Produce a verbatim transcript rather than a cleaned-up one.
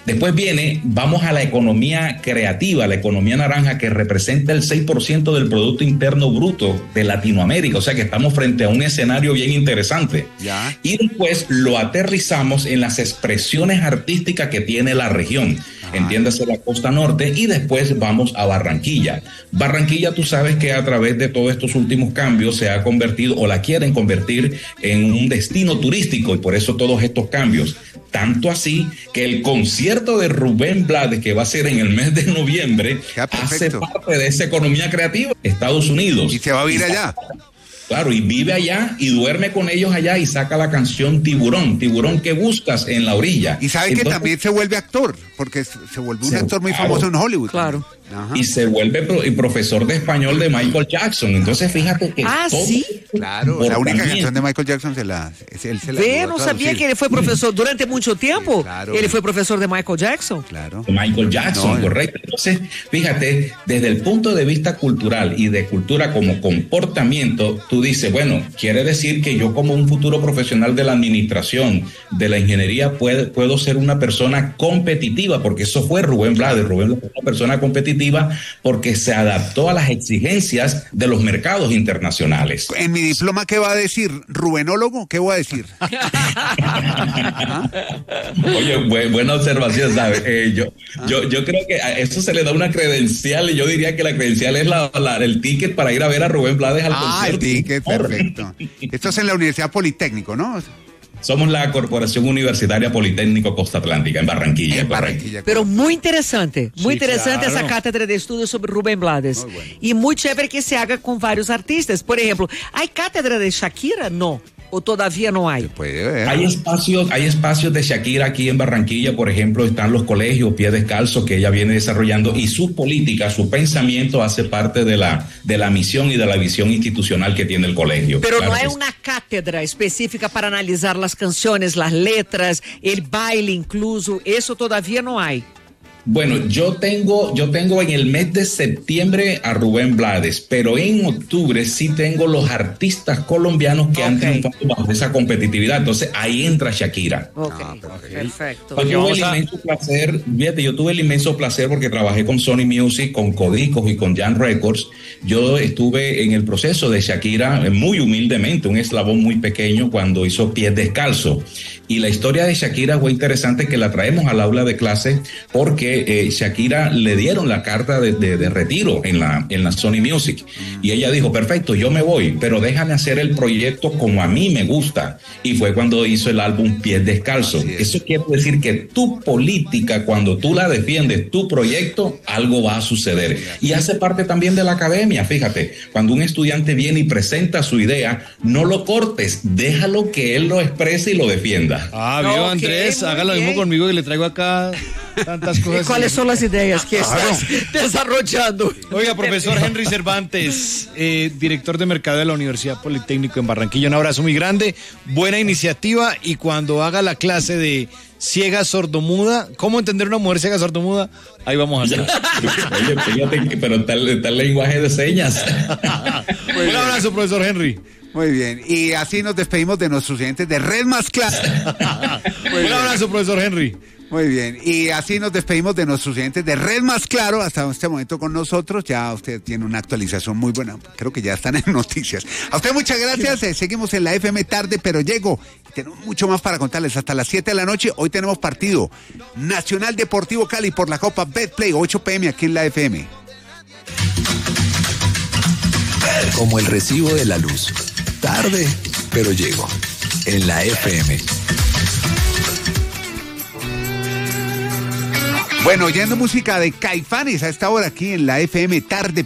Después viene, vamos a la economía creativa, la economía naranja, que representa el seis por ciento del Producto Interno Bruto de Latinoamérica. O sea que estamos frente a un escenario bien interesante. Ya. Y después lo aterrizamos en las expresiones artísticas que tiene la región. Ajá. Entiéndase la costa norte, y después vamos a Barranquilla. Barranquilla, tú sabes que a través de todos estos últimos cambios se ha convertido, o la quieren convertir, en un destino turístico, y por eso todos estos cambios. Tanto así que el concierto de Rubén Blades, que va a ser en el mes de noviembre, hace parte de esa economía creativa de Estados Unidos. Y se va a vivir allá. Claro, y vive allá y duerme con ellos allá y saca la canción Tiburón, Tiburón que buscas en la orilla. Y sabe Entonces, que también se vuelve actor, porque se vuelve un se, actor muy claro, famoso en Hollywood. Claro. Ajá. Y se vuelve pro, y profesor de español de Michael Jackson. Entonces fíjate que ah, todo sí, claro, la única canción de Michael Jackson se la, él se la Ve, no sabía que él fue profesor durante mucho tiempo. Sí, claro. Él fue profesor de Michael Jackson. Claro. Michael Jackson, no, correcto. Entonces, fíjate, desde el punto de vista cultural y de cultura como comportamiento, tú dices, bueno, quiere decir que yo como un futuro profesional de la administración, de la ingeniería, puedo, puedo ser una persona competitiva, porque eso fue Rubén Blades. Rubén Blades fue una persona competitiva porque se adaptó a las exigencias de los mercados internacionales. En mi diploma, ¿qué va a decir? ¿Rubenólogo? ¿Qué voy a decir? Oye, bu- buena observación, ¿sabes? Eh, yo, yo, yo creo que a eso se le da una credencial, y yo diría que la credencial es la, la, el ticket para ir a ver a Rubén Blades al ah, concierto. Ah, el ticket, perfecto. Esto es en la Universidad Politécnico, ¿no? Somos la Corporación Universitaria Politécnico Costa Atlántica, en Barranquilla. En Barranquilla. Pero muy interesante, muy sí, interesante claro. esa cátedra de estudios sobre Rubén Blades. Muy bueno. Y muy chévere que se haga con varios artistas. Por ejemplo, ¿hay cátedra de Shakira? No. ¿O todavía no hay? Puede ver. Hay espacios, hay espacios de Shakira aquí en Barranquilla, por ejemplo, están los colegios Pie Descalzo que ella viene desarrollando, y su política, su pensamiento hace parte de la, de la misión y de la visión institucional que tiene el colegio. Pero claro no hay sí. una cátedra específica para analizar las canciones, las letras, el baile incluso, eso todavía no hay. Bueno, yo tengo, yo tengo en el mes de septiembre a Rubén Blades, pero en octubre sí tengo los artistas colombianos que okay. han triunfado bajo esa competitividad. Entonces ahí entra Shakira. Okay. Ah, perfecto. Yo tuve el inmenso placer, fíjate, yo tuve el inmenso placer porque trabajé con Sony Music, con Codicos y con Jan Records. Yo estuve en el proceso de Shakira muy humildemente, un eslabón muy pequeño cuando hizo Pies Descalzo. Y la historia de Shakira fue interesante, que la traemos al aula de clase porque eh, Shakira le dieron la carta de, de, de retiro en la, en la Sony Music. Y ella dijo, perfecto, yo me voy, pero déjame hacer el proyecto como a mí me gusta. Y fue cuando hizo el álbum Pies Descalzo. Eso quiere decir que tu política, cuando tú la defiendes, tu proyecto, algo va a suceder. Y hace parte también de la academia, fíjate. Cuando un estudiante viene y presenta su idea, no lo cortes, déjalo que él lo exprese y lo defienda. Ah, vio, okay, Andrés, haga lo mismo conmigo, que le traigo acá tantas cosas. ¿Cuáles son las ideas que claro. estás desarrollando? Oiga, profesor Henry Cervantes, eh, director de mercado de la Universidad Politécnico en Barranquilla, un abrazo muy grande, buena iniciativa, y cuando haga la clase de ciega sordomuda, ¿cómo entender una mujer ciega sordomuda? Ahí vamos a hacer. Oye, fíjate, pero está el lenguaje de señas. Un abrazo, profesor Henry. Muy bien, y así nos despedimos de nuestros oyentes de Red Más Claro. Un abrazo, profesor Henry. Muy bien, y así nos despedimos de nuestros oyentes de Red Más Claro hasta este momento con nosotros. Ya usted tiene una actualización muy buena, creo que ya están en noticias. A usted muchas gracias, eh, seguimos en la F M tarde, pero llego. Tenemos mucho más para contarles hasta las siete de la noche. Hoy tenemos partido Nacional Deportivo Cali por la Copa Betplay, ocho p m aquí en la F M. Como el recibo de la luz. Tarde, pero llego. En la F M. Bueno, oyendo música de Caifanes a esta hora aquí en la F M tarde.